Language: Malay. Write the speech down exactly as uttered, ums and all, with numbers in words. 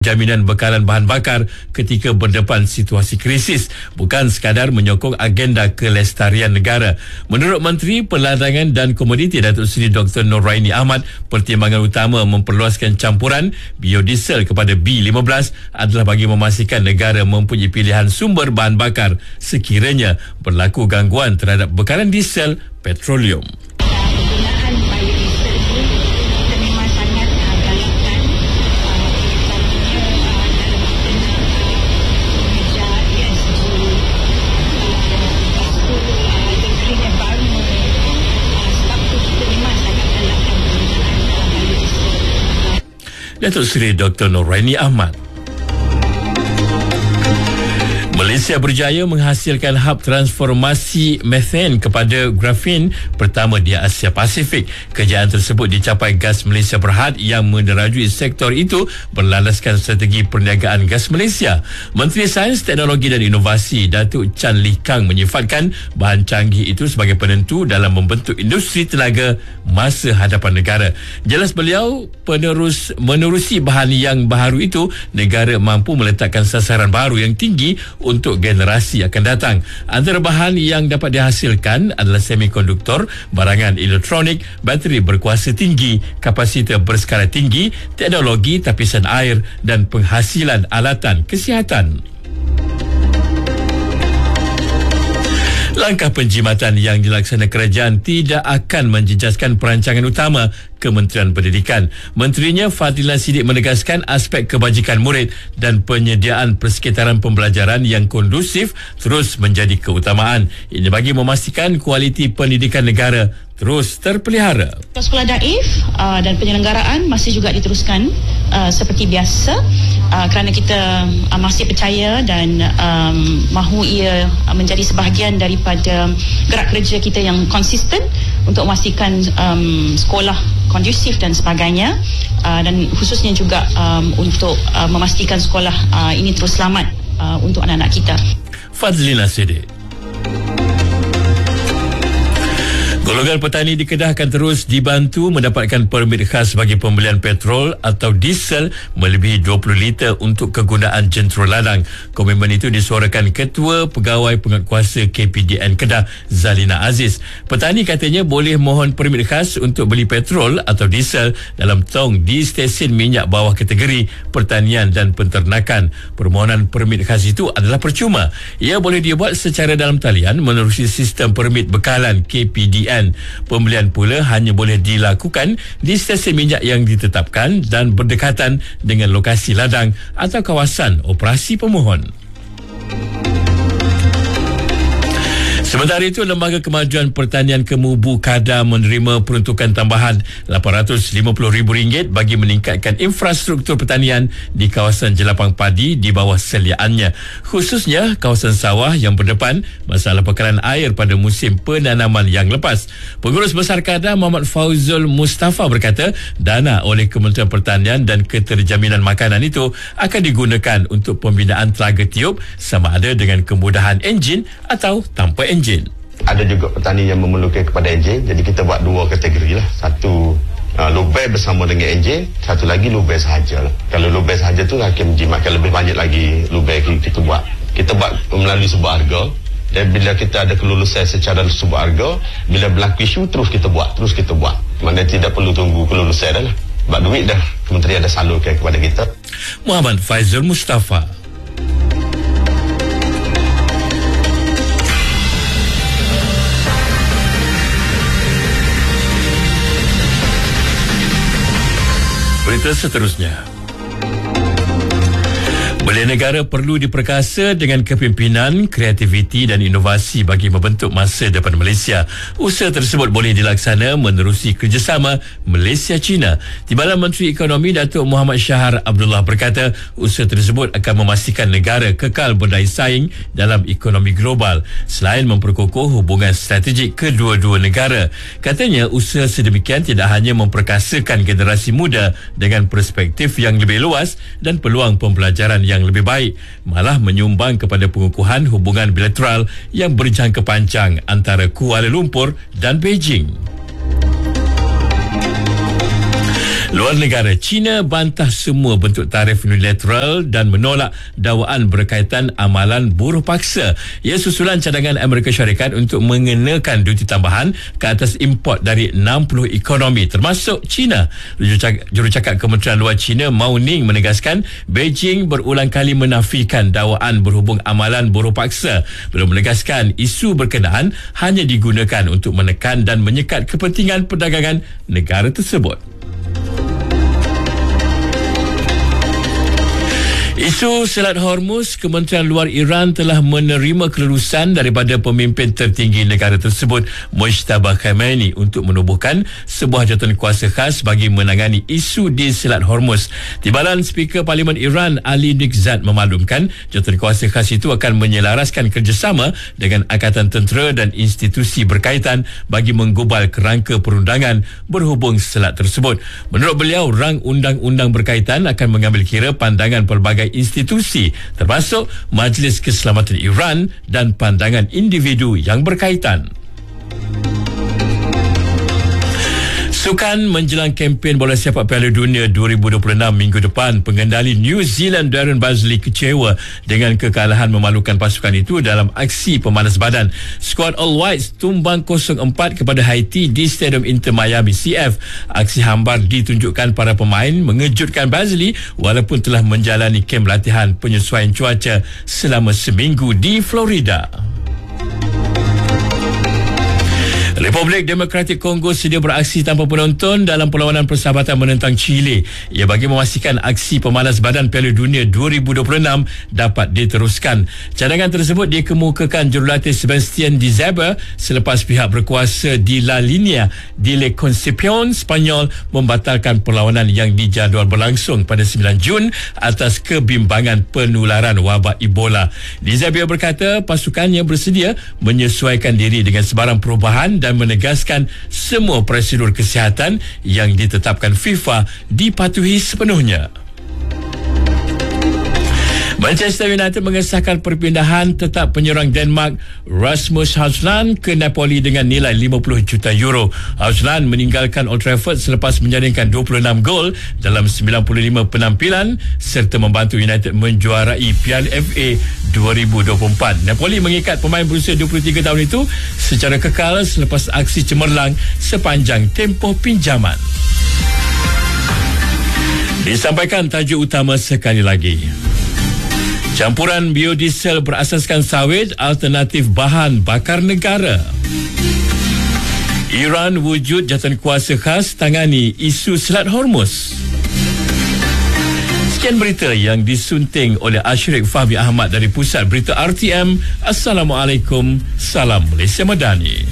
jaminan bekalan bahan bakar ketika berdepan situasi krisis, bukan sekadar menyokong agenda kelestarian negara. Menurut Menteri Perdagangan dan Komoditi Datuk Seri Doktor Noraini Ahmad, pertimbangan utama memperluaskan campuran biodiesel kepada B lima belas adalah bagi memastikan negara mempunyai pilihan sumber bahan bakar sekiranya berlaku gangguan terhadap bekalan diesel petroleum. Datuk Seri Doktor Noraini Ahmad. Malaysia berjaya menghasilkan hub transformasi methan kepada grafin pertama di Asia Pasifik. Kejayaan tersebut dicapai Gas Malaysia Berhad yang menerajui sektor itu berlandaskan strategi perniagaan gas Malaysia. Menteri Sains, Teknologi dan Inovasi Datuk Chan Lee Kang menyifatkan bahan canggih itu sebagai penentu dalam membentuk industri tenaga masa hadapan negara. Jelas beliau, penerus menerusi bahan yang baharu itu, negara mampu meletakkan sasaran baru yang tinggi untuk generasi akan datang. Antara bahan yang dapat dihasilkan adalah semikonduktor, barangan elektronik, bateri berkuasa tinggi, kapasitor berskala tinggi, teknologi tapisan air dan penghasilan alatan kesihatan. Langkah penjimatan yang dilaksanakan kerajaan tidak akan menjejaskan perancangan utama Kementerian Pendidikan. Menterinya Fadlina Siddiq menegaskan aspek kebajikan murid dan penyediaan persekitaran pembelajaran yang kondusif terus menjadi keutamaan. Ini bagi memastikan kualiti pendidikan negara terus terpelihara. Sekolah daif uh, dan penyelenggaraan masih juga diteruskan uh, seperti biasa uh, kerana kita uh, masih percaya dan um, mahu ia uh, menjadi sebahagian daripada gerak kerja kita yang konsisten untuk memastikan um, sekolah kondusif dan sebagainya, uh, dan khususnya juga um, untuk uh, memastikan sekolah uh, ini terus selamat uh, untuk anak-anak kita. Fadlina Siddiq. Golongan petani di Kedah akan terus dibantu mendapatkan permit khas bagi pembelian petrol atau diesel melebihi dua puluh liter untuk kegunaan jentera ladang. Komitmen itu disuarakan Ketua Pegawai Penguatkuasa K P D N Kedah, Zalina Aziz. Petani katanya boleh mohon permit khas untuk beli petrol atau diesel dalam tong di stesen minyak bawah kategori pertanian dan penternakan. Permohonan permit khas itu adalah percuma. Ia boleh dibuat secara dalam talian menerusi sistem permit bekalan K P D N. Pembelian pula hanya boleh dilakukan di stesen minyak yang ditetapkan dan berdekatan dengan lokasi ladang atau kawasan operasi pemohon. Sementara itu, Lembaga Kemajuan Pertanian Kemubu Kedah menerima peruntukan tambahan lapan ratus lima puluh ribu ringgit bagi meningkatkan infrastruktur pertanian di kawasan jelapang padi di bawah seliaannya, khususnya kawasan sawah yang berdepan masalah bekalan air pada musim penanaman yang lepas. Pengurus Besar Kedah Muhammad Fauzul Mustafa berkata, dana oleh Kementerian Pertanian dan Keterjaminan Makanan itu akan digunakan untuk pembinaan telaga tiup sama ada dengan kemudahan enjin atau tanpa enjin. Ada juga petani yang memerlukan kepada enjin, jadi kita buat dua kategori lah. Satu uh, lubai bersama dengan enjin, satu lagi lubai sahaja lah. Kalau lubai sahaja tu akan menjimatkan lebih banyak lagi lubai kita buat. Kita buat melalui sebuah harga, dan bila kita ada kelulusan secara sebuah harga, bila berlaku isu terus kita buat, terus kita buat. Maknanya tidak perlu tunggu kelulusan dah lah. Sebab duit dah kementerian dah salurkan kepada kita. Muhammad Faizul Mustafa. Berita seterusnya. Belia negara perlu diperkasa dengan kepimpinan, kreativiti dan inovasi bagi membentuk masa depan Malaysia. Usaha tersebut boleh dilaksana menerusi kerjasama Malaysia-China. Timbalan Menteri Ekonomi Datuk Muhammad Shahar Abdullah berkata, usaha tersebut akan memastikan negara kekal berdaya saing dalam ekonomi global selain memperkukuh hubungan strategik kedua-dua negara. Katanya, usaha sedemikian tidak hanya memperkasakan generasi muda dengan perspektif yang lebih luas dan peluang pembelajaran yang lebih baik, malah menyumbang kepada pengukuhan hubungan bilateral yang berjangka panjang antara Kuala Lumpur dan Beijing. Luar negara, China bantah semua bentuk tarif unilateral dan menolak dakwaan berkaitan amalan buruh paksa. Ia susulan cadangan Amerika Syarikat untuk mengenakan duti tambahan ke atas import dari enam puluh ekonomi termasuk China. Jurucakap Kementerian Luar China Mao Ning menegaskan Beijing berulang kali menafikan dakwaan berhubung amalan buruh paksa. Beliau menegaskan isu berkenaan hanya digunakan untuk menekan dan menyekat kepentingan perdagangan negara tersebut. Isu Selat Hormuz, Kementerian Luar Iran telah menerima kelulusan daripada pemimpin tertinggi negara tersebut, Mojtaba Khamenei, untuk menubuhkan sebuah jawatankuasa khas bagi menangani isu di Selat Hormuz. Timbalan Speaker Parlimen Iran Ali Nikzad memaklumkan jawatankuasa khas itu akan menyelaraskan kerjasama dengan Angkatan Tentera dan institusi berkaitan bagi menggubal kerangka perundangan berhubung selat tersebut. Menurut beliau, rang undang-undang berkaitan akan mengambil kira pandangan pelbagai institusi termasuk Majlis Keselamatan Iran dan pandangan individu yang berkaitan. Sukan menjelang kempen bola sepak Piala Dunia dua ribu dua puluh enam minggu depan, pengendali New Zealand Darren Bazley kecewa dengan kekalahan memalukan pasukan itu dalam aksi pemanas badan. Skuad All Whites tumbang kosong empat kepada Haiti di Stadium Inter Miami C F. Aksi hambar ditunjukkan para pemain mengejutkan Bazley walaupun telah menjalani kem latihan penyesuaian cuaca selama seminggu di Florida. Republik Demokratik Kongo sedia beraksi tanpa penonton dalam perlawanan persahabatan menentang Chile. Ia bagi memastikan aksi pemanas badan Piala Dunia dua ribu dua puluh enam dapat diteruskan. Cadangan tersebut dikemukakan jurulatih Sebastian Dizabal selepas pihak berkuasa di La Línea di Le Concepción Spanyol membatalkan perlawanan yang dijadual berlangsung pada sembilan Jun atas kebimbangan penularan wabak Ebola. Dizabal berkata pasukannya bersedia menyesuaikan diri dengan sebarang perubahan dan menegaskan semua prosedur kesihatan yang ditetapkan FIFA dipatuhi sepenuhnya. Manchester United mengesahkan perpindahan tetap penyerang Denmark Rasmus Højlund ke Napoli dengan nilai lima puluh juta euro. Højlund meninggalkan Old Trafford selepas menjaringkan dua puluh enam gol dalam sembilan puluh lima penampilan serta membantu United menjuarai Piala F A dua ribu dua puluh empat. Napoli mengikat pemain berusia dua puluh tiga tahun itu secara kekal selepas aksi cemerlang sepanjang tempoh pinjaman. Disampaikan tajuk utama sekali lagi. Campuran biodiesel berasaskan sawit alternatif bahan bakar negara. Iran wujud jawatankuasa khas tangani isu Selat Hormuz. Sekian berita yang disunting oleh Ashrik Fahmi Ahmad dari Pusat Berita R T M. Assalamualaikum. Salam Malaysia Madani.